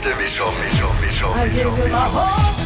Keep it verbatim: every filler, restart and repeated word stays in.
beste Mischung. Mischung, Mischung, I give Mischung, you my Mischung. whole